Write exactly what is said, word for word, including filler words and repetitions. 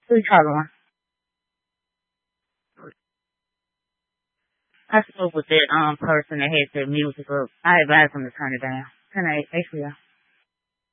Who you talking about? I spoke with that um person that had their music up. I advised them to turn it down. Turn it H B O.